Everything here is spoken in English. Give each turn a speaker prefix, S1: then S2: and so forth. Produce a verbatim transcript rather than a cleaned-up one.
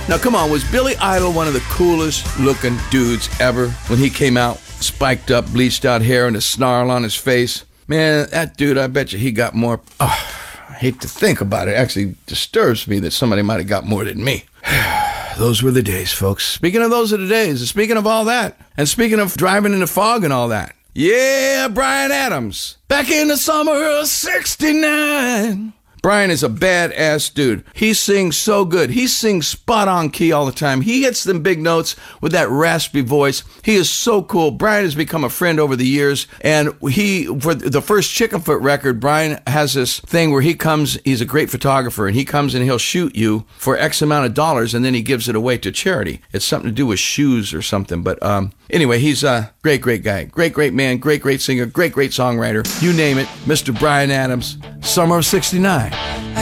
S1: Now, come on, was Billy Idol one of the coolest looking dudes ever when he came out? Spiked up, bleached out hair and a snarl on his face. Man, that dude, I bet you he got more. Oh, I hate to think about it. It actually disturbs me that somebody might have got more than me. Those were the days, folks. Speaking of those are the days, and speaking of all that, and speaking of driving in the fog and all that. Yeah, Bryan Adams. Back in the summer of sixty-nine. Bryan is a badass dude. He sings so good. He sings spot on key all the time. He hits them big notes with that raspy voice. He is so cool. Bryan has become a friend over the years. And he, for the first Chickenfoot record, Bryan has this thing where he comes, he's a great photographer, and he comes and he'll shoot you for X amount of dollars, and then he gives it away to charity. It's something to do with shoes or something. But um, anyway, he's a great, great guy. Great, great man. Great, great singer. Great, great songwriter. You name it. Mister Bryan Adams. Summer of sixty-nine.
S2: I